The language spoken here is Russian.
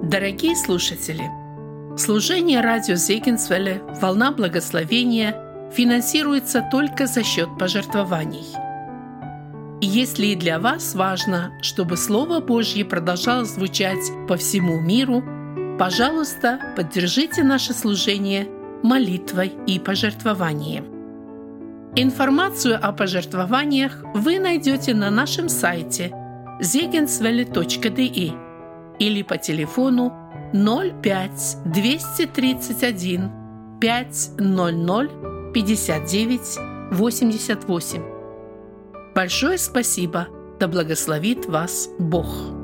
Дорогие слушатели, служение радио Зегенсвелле «Волна благословения» финансируется только за счет пожертвований. И если и для вас важно, чтобы Слово Божье продолжало звучать по всему миру, пожалуйста, поддержите наше служение молитвой и пожертвованием. Информацию о пожертвованиях вы найдете на нашем сайте zegensvelle.de или по телефону 05 231 500 59 88. Большое спасибо! Да благословит вас Бог!